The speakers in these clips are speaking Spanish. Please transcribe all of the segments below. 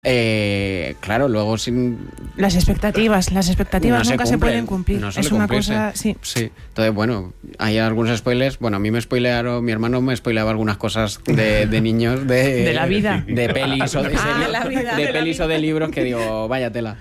Claro, luego sin... Las expectativas no nunca se pueden cumplir. No es una cosa, sí. Entonces, bueno, hay algunos spoilers. Bueno, a mí me spoilearon, mi hermano me spoileaba algunas cosas de niños, de la vida. de pelis o de series, de pelis o de libros que digo, vaya tela.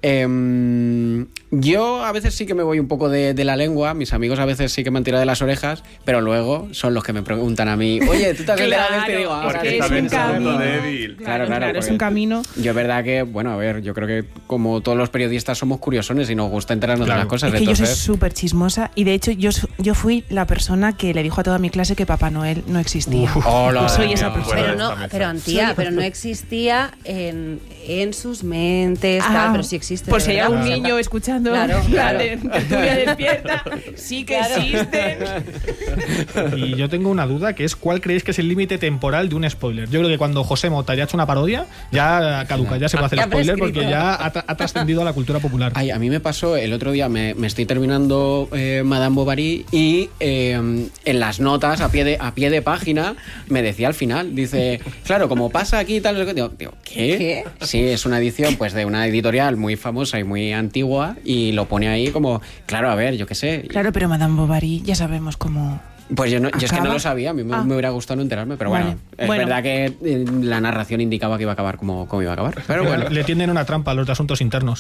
Yo a veces sí que me voy un poco de la lengua, mis amigos a veces sí que me han tirado de las orejas, pero luego son los que me preguntan a mí, oye, ¿tú te has enterado de esto? Y digo, porque es un camino débil. Claro, es un camino. Yo es verdad que, bueno, a ver, yo creo que como todos los periodistas somos curiosones y nos gusta enterarnos de las cosas. Es que entonces... yo soy súper chismosa y de hecho yo fui la persona que le dijo a toda mi clase que Papá Noel no existía. Soy esa persona. Pero no existía en sus mentes, pero sí existe. Por si hay algún niño escuchando claro. Tertulia Despierta, sí que existen. Y yo tengo una duda, que es ¿cuál creéis que es el límite temporal de un spoiler? Yo creo que cuando José Mota ya ha hecho una parodia, ya caduca, ya se puede hacer spoiler porque ya ha trascendido a la cultura popular. Ay, a mí me pasó el otro día, me estoy terminando Madame Bovary y en las notas, a pie de página, me decía al final, dice, claro, como pasa aquí y tal, digo, ¿qué? Sí, es una edición pues de una editorial muy famosa y muy antigua y lo pone ahí como, claro, a ver, yo qué sé. Claro, pero Madame Bovary ya sabemos cómo... Pues yo es que no lo sabía, a mí me hubiera gustado no enterarme, pero bueno, es verdad que la narración indicaba que iba a acabar como iba a acabar. Pero bueno. Le tienden una trampa a los de asuntos internos.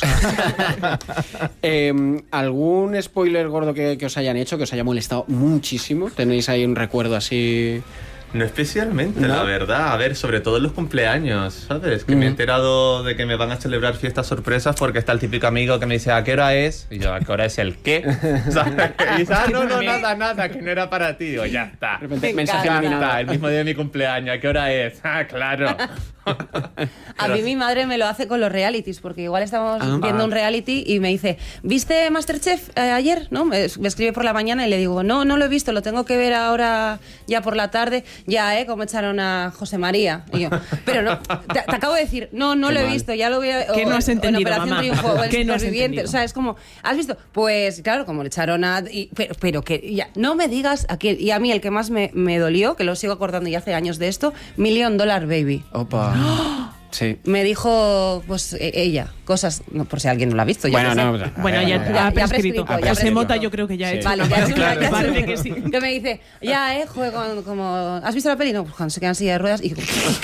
¿Algún spoiler gordo que os hayan hecho, que os haya molestado muchísimo? ¿Tenéis ahí un recuerdo así...? No especialmente, la verdad. A ver, sobre todo en los cumpleaños, ¿sabes? Que me he enterado de que me van a celebrar fiestas sorpresas porque está el típico amigo que me dice, ¿a qué hora es? Y yo, ¿a qué hora es el qué? ¿Sabes? Y dice, nada, que no era para ti. Digo, ya está. De repente, mensaje eliminado. El mismo día de mi cumpleaños, ¿a qué hora es? Ah, claro. A mí mi madre me lo hace con los realities, porque igual estamos viendo un reality y me dice, ¿viste Masterchef ayer? ¿No? Me escribe por la mañana y le digo, no lo he visto, lo tengo que ver ahora ya por la tarde. Ya, como echaron a José María. Y yo, pero no, te acabo de decir, no lo he visto, ya lo voy a... ¿Qué no has entendido, en Operación mamá? Triunfo, o el ¿Qué no has Superviviente. entendido? O sea, es como, ¿has visto? Pues claro, como le echaron a... Pero que ya, no me digas a quién. Y a mí el que más me dolió, que lo sigo acordando ya hace años de esto, $1 Million Baby. Opa. ¡Oh! Sí. Me dijo, pues ella, cosas, no, por si alguien no lo ha visto. Bueno, ya ha prescrito. José Mota yo creo que ya ha hecho. Vale, ya parece que sí. Que me dice, juego como... ¿Has visto la peli? No, pues cuando se quedan en silla de ruedas y...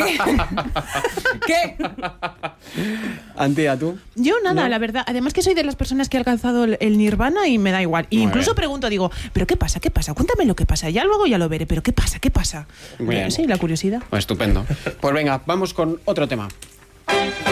¿Qué? Antía, ¿tú? Yo nada, la verdad. Además que soy de las personas que ha alcanzado el nirvana y me da igual. Y incluso pregunto, digo, ¿pero qué pasa? Cuéntame lo que pasa. Ya luego ya lo veré, pero ¿qué pasa? Muy bien. Sí, la curiosidad. Pues estupendo. Pues venga, vamos con otro tema.